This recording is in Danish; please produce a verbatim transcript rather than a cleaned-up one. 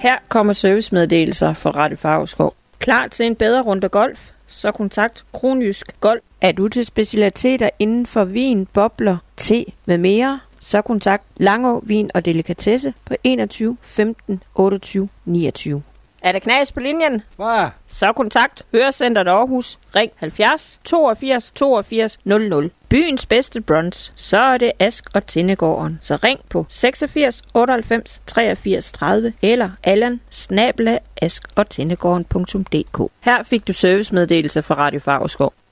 Her kommer servicemeddelelser fra Radio Favrskov. Klar til en bedre runde golf? Så kontakt Kronjysk Golf. Er du til specialiteter inden for vin, bobler, te med mere? Så kontakt Langå Vin og Delikatesse på enogtyve femten otteogtyve niogtyve. Er der knas på linjen? Hvad? Så kontakt Hørecenteret Aarhus. Ring halvfjerds toogfirs toogfirs nul nul. Byens bedste brunch. Så er det Ask og Tindegården. Så ring på seksogfirs otteoghalvfems treogfirs tredive eller allan snabel-a ask og tindegården punktum d k. Her fik du servicemeddelelse fra Radio Favrskov.